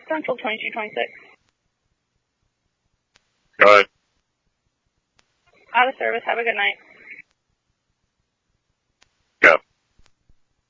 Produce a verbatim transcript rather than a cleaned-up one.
Central twenty-two twenty-six. Go ahead. Out of service. Have a good night.